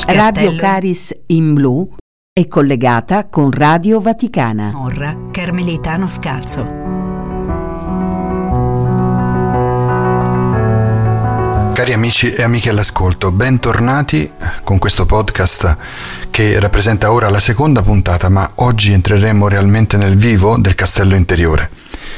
Radio Caris in Blu è collegata con Radio Vaticana. Morra Carmelitano Scalzo. Cari amici e amiche all'ascolto, bentornati con questo podcast che rappresenta ora la seconda puntata, ma oggi entreremo realmente nel vivo del castello interiore.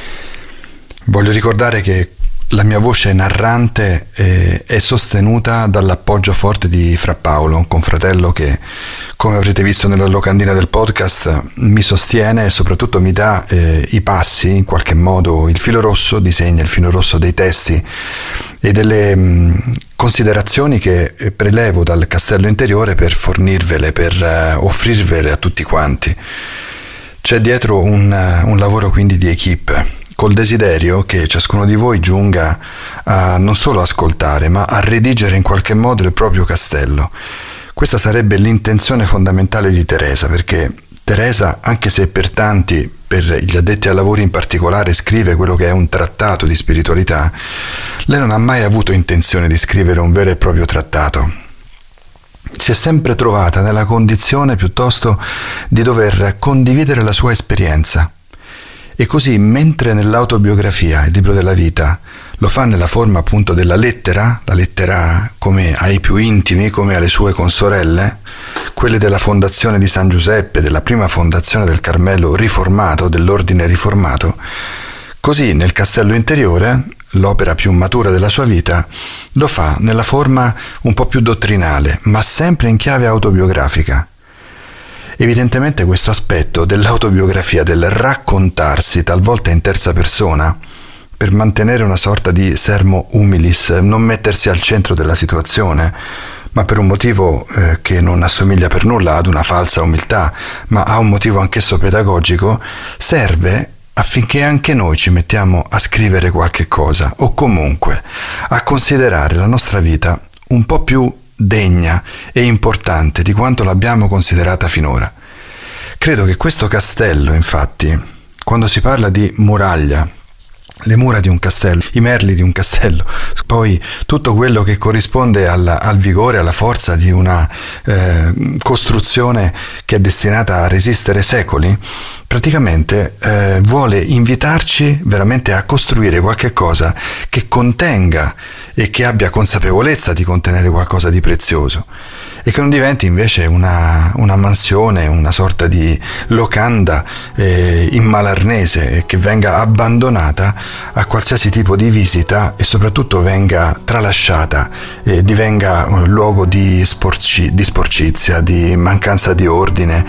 Voglio ricordare che la mia voce narrante è sostenuta dall'appoggio forte di Fra Paolo, un confratello che, come avrete visto nella locandina del podcast, mi sostiene e soprattutto mi dà i passi, in qualche modo il filo rosso, disegna il filo rosso dei testi e delle considerazioni che prelevo dal castello interiore per fornirvele, per offrirvele a tutti quanti. C'è dietro un lavoro quindi di equipe, col desiderio che ciascuno di voi giunga a non solo ascoltare, ma a redigere in qualche modo il proprio castello. Questa sarebbe l'intenzione fondamentale di Teresa, perché Teresa, anche se per tanti, per gli addetti ai lavori in particolare, scrive quello che è un trattato di spiritualità, lei non ha mai avuto intenzione di scrivere un vero e proprio trattato. Si è sempre trovata nella condizione piuttosto di dover condividere la sua esperienza. E così, mentre nell'autobiografia, il libro della vita, lo fa nella forma appunto della lettera, la lettera come ai più intimi, come alle sue consorelle, quelle della fondazione di San Giuseppe, della prima fondazione del Carmelo riformato, dell'ordine riformato, così nel castello interiore, l'opera più matura della sua vita, lo fa nella forma un po' più dottrinale, ma sempre in chiave autobiografica. Evidentemente questo aspetto dell'autobiografia, del raccontarsi talvolta in terza persona, per mantenere una sorta di sermo humilis, non mettersi al centro della situazione, ma per un motivo che non assomiglia per nulla ad una falsa umiltà, ma ha un motivo anch'esso pedagogico, serve affinché anche noi ci mettiamo a scrivere qualche cosa, o comunque a considerare la nostra vita un po' più degna e importante di quanto l'abbiamo considerata finora. Credo che questo castello, infatti, quando si parla di muraglia, le mura di un castello, i merli di un castello, poi tutto quello che corrisponde al vigore, alla forza di una costruzione che è destinata a resistere secoli, praticamente vuole invitarci veramente a costruire qualche cosa che contenga e che abbia consapevolezza di contenere qualcosa di prezioso e che non diventi invece una mansione, una sorta di locanda in malarnese che venga abbandonata a qualsiasi tipo di visita e soprattutto venga tralasciata e divenga un luogo di sporcizia, di mancanza di ordine,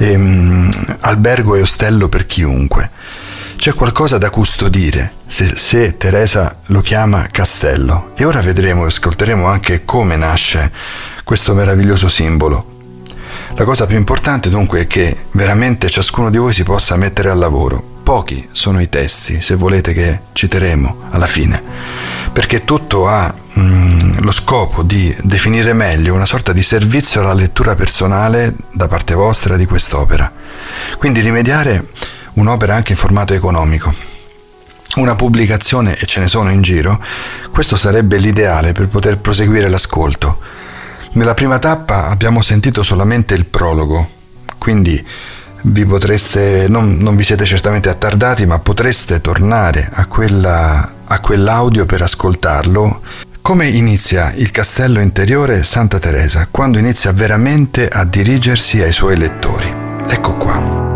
albergo e ostello per chiunque. C'è qualcosa da custodire, se Teresa lo chiama castello. E ora vedremo e ascolteremo anche come nasce questo meraviglioso simbolo. La cosa più importante dunque è che veramente ciascuno di voi si possa mettere al lavoro. Pochi sono i testi, se volete, che citeremo alla fine, perché tutto ha lo scopo di definire meglio una sorta di servizio alla lettura personale da parte vostra di quest'opera. Quindi rimediare un'opera anche in formato economico. Una pubblicazione, e ce ne sono in giro, questo sarebbe l'ideale per poter proseguire l'ascolto. Nella prima tappa abbiamo sentito solamente il prologo, quindi vi potreste, non vi siete certamente attardati, ma potreste tornare a quell'audio per ascoltarlo. Come inizia il castello interiore Santa Teresa, quando inizia veramente a dirigersi ai suoi lettori. Ecco qua.